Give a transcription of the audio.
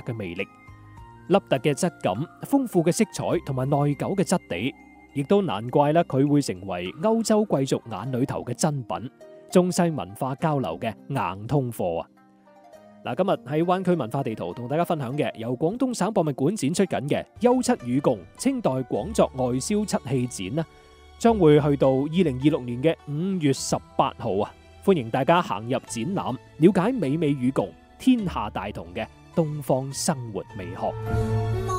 特嘅魅力。凹凸嘅質感、豐富嘅色彩同埋耐久嘅質地，亦都難怪啦，佢會成為歐洲貴族眼裏頭嘅珍品，中西文化交流嘅硬通貨啊！嗱，今日喺灣區文化地圖同大家分享嘅，由廣東省博物館展出緊嘅邱漆與共清代廣作外銷漆器展啦，將會去到2026年嘅5月18號啊！歡迎大家行入展覽，了解美美與共、天下大同嘅東方生活美學。